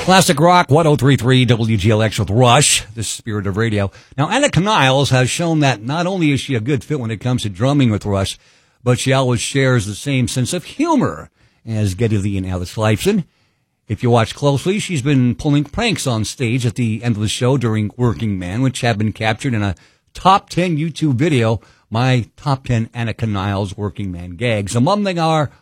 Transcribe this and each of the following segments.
Classic Rock 103.3 WGLX with Rush, the spirit of radio. Now, Annika Niles has shown that not only is she a good fit when it comes to drumming with Rush, but she always shares the same sense of humor as Geddy Lee and Alex Lifeson. If you watch closely, she's been pulling pranks on stage at the end of the show during Working Man, which have been captured in a top 10 YouTube video, my top 10 Annika Niles Working Man gags. Among them are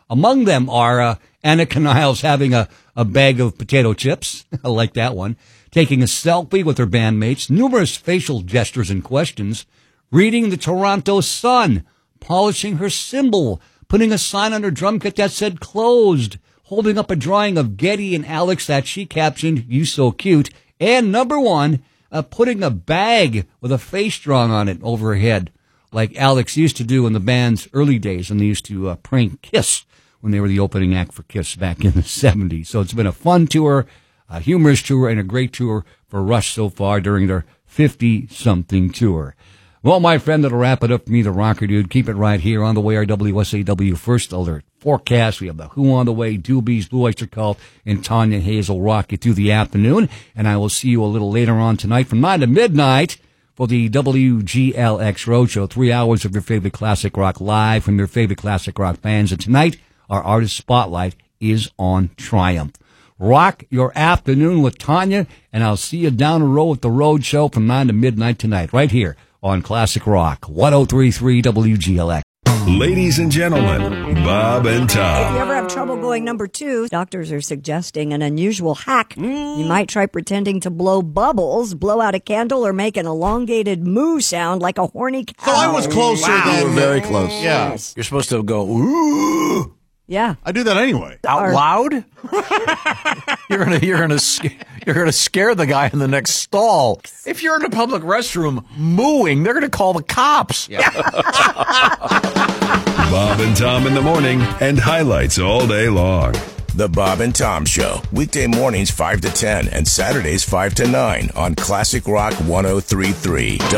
Annika Niles having a bag of potato chips. I like that one. Taking a selfie with her bandmates, numerous facial gestures and questions, reading the Toronto Sun, polishing her cymbal, putting a sign on her drum kit that said closed, holding up a drawing of Geddy and Alex that she captioned, "You So Cute," and number one, putting a bag with a face drawn on it over her head, like Alex used to do in the band's early days when they used to prank Kiss when they were the opening act for Kiss back in the 70s. So it's been a fun tour, a humorous tour, and a great tour for Rush so far during their 50-something tour. Well, my friend, that'll wrap it up for me, the Rocker Dude. Keep it right here on the way, our WSAW First Alert forecast. We have the Who on the way, Doobies, Blue Oyster Cult, and Tanya Hazel rock you through the afternoon. And I will see you a little later on tonight from 9 to midnight for the WGLX Roadshow. 3 hours of your favorite classic rock live from your favorite classic rock bands. And tonight, our artist spotlight is on Triumph. Rock your afternoon with Tanya, and I'll see you down the road at the Roadshow from 9 to midnight tonight, right here on Classic Rock 103.3 WGLX. Ladies and gentlemen, Bob and Tom. If you ever have trouble going number 2, doctors are suggesting an unusual hack. You might try pretending to blow bubbles, blow out a candle, or make an elongated moo sound like a horny cow. So I was closer than... You were very close. Yeah. Yes. You're supposed to go, ooh. Yeah. I do that anyway. Out loud? You're gonna scare the guy in the next stall. If you're in a public restroom mooing, they're gonna call the cops. Yeah. Bob and Tom in the morning and highlights all day long. The Bob and Tom Show, weekday mornings 5 to 10 and Saturdays 5 to 9 on Classic Rock 103.3